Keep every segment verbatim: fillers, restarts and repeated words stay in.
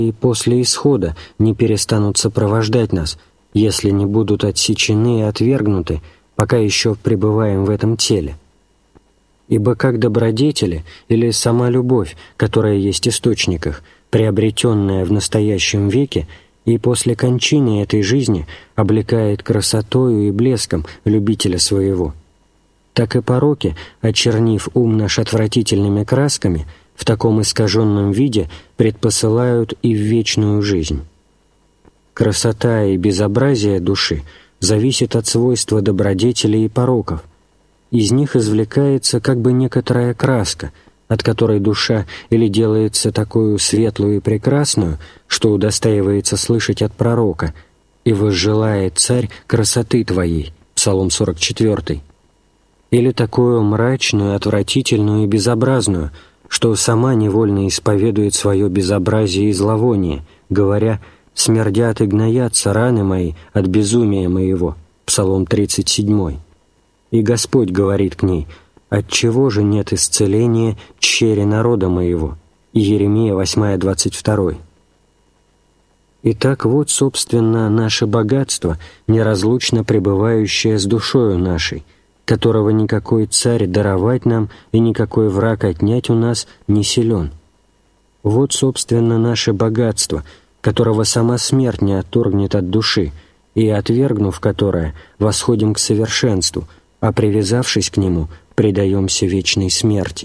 и после исхода не перестанут сопровождать нас, если не будут отсечены и отвергнуты, пока еще пребываем в этом теле. Ибо как добродетели или сама любовь, которая есть источник их, приобретенная в настоящем веке, и после кончины этой жизни облекает красотою и блеском любителя своего, так и пороки, очернив ум наш отвратительными красками, в таком искаженном виде предпосылают и в вечную жизнь. Красота и безобразие души зависит от свойства добродетелей и пороков. Из них извлекается как бы некоторая краска, от которой душа или делается такую светлую и прекрасную, что удостаивается слышать от пророка, и возжелает царь красоты твоей, Псалом сорок четвёртый, или такую мрачную, отвратительную и безобразную, что сама невольно исповедует свое безобразие и зловоние, говоря: «Смердят и гноятся раны мои от безумия моего», Псалом тридцать седьмой. И Господь говорит к ней: «Отчего же нет исцеления чере народа моего?» Иеремия восьмая, двадцать второй. Итак, вот, собственно, наше богатство, неразлучно пребывающее с душою нашей, которого никакой царь даровать нам и никакой враг отнять у нас не силен. Вот, собственно, наше богатство, которого сама смерть не отторгнет от души, и, отвергнув которое, восходим к совершенству, а привязавшись к нему, предаемся вечной смерти.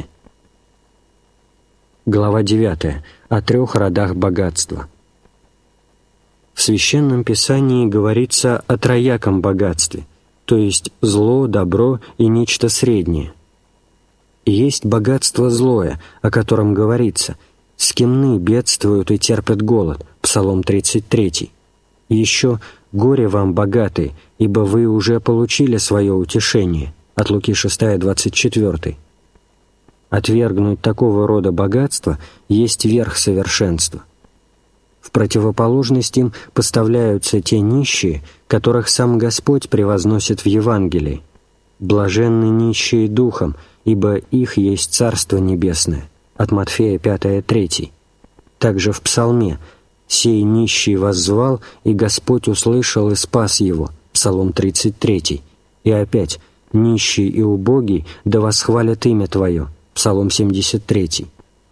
Глава девятая. О трех родах богатства. В Священном Писании говорится о трояком богатстве, то есть зло, добро и нечто среднее. Есть богатство злое, о котором говорится: «Скимны бедствуют и терпят голод», Псалом тридцать третий. Еще «Горе вам, богатые, ибо вы уже получили свое утешение», от Луки шестая, двадцать четвёртый. Отвергнуть такого рода богатства есть верх совершенства. В противоположность им поставляются те нищие, которых сам Господь превозносит в Евангелии: «Блаженны нищие духом, ибо их есть Царство Небесное», от Матфея пятая, третий. Также в Псалме: «Сей нищий воззвал, и Господь услышал и спас его», Псалом тридцать третий. И опять: «Нищий и убогий да восхвалят имя Твое», Псалом семьдесят третий.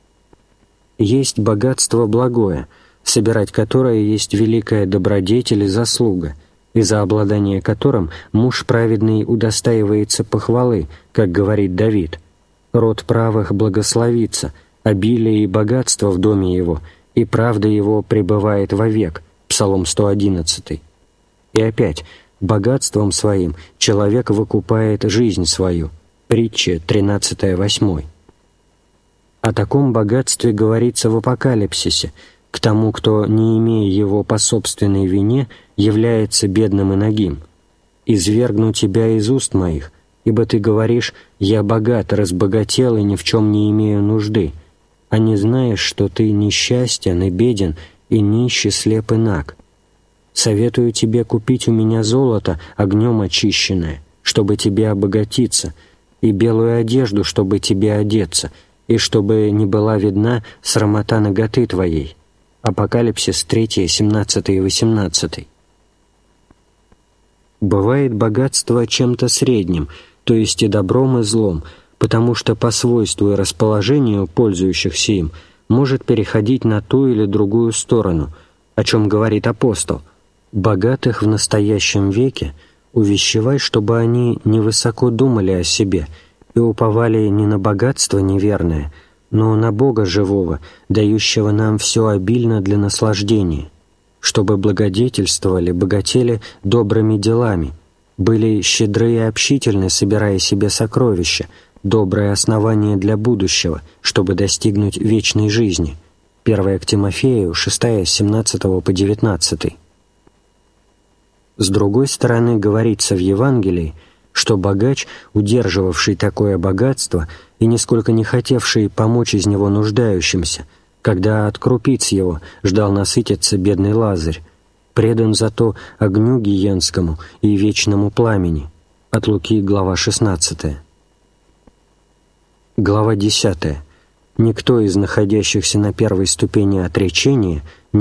Есть богатство благое, собирать которое есть великая добродетель и заслуга, и за обладание которым муж праведный удостаивается похвалы, как говорит Давид: «Род правых благословится, обилие и богатство в доме его, и правда его пребывает вовек», Псалом сто одиннадцатый. И опять: «Богатством своим человек выкупает жизнь свою», Притча тринадцатая, восьмой. О таком богатстве говорится в Апокалипсисе: «К тому, кто, не имея его по собственной вине, является бедным и нагим. Извергну тебя из уст моих, ибо ты говоришь: я богат, разбогател и ни в чем не имею нужды, а не знаешь, что ты несчастен и беден, и нищий, слеп и наг. Советую тебе купить у меня золото, огнем очищенное, чтобы тебе обогатиться, и белую одежду, чтобы тебе одеться, и чтобы не была видна срамота наготы твоей». Апокалипсис три, семнадцать и восемнадцать. Бывает богатство чем-то средним, то есть и добром, и злом, потому что по свойству и расположению пользующихся им может переходить на ту или другую сторону, о чем говорит апостол: «Богатых в настоящем веке увещевай, чтобы они невысоко думали о себе и уповали не на богатство неверное, но на Бога живого, дающего нам все обильно для наслаждения, чтобы благодетельствовали, богатели добрыми делами, были щедры и общительны, собирая себе сокровища, доброе основание для будущего, чтобы достигнуть вечной жизни». первое к Тимофею, шестая, с семнадцатого по девятнадцатый. С другой стороны, говорится в Евангелии, что богач, удерживавший такое богатство и нисколько не хотевший помочь из него нуждающимся, когда от крупиц его ждал насытиться бедный Лазарь, предан зато огню гиенскому и вечному пламени. От Луки, глава шестнадцатая. Глава десятая. Никто из находящихся на первой ступени отречения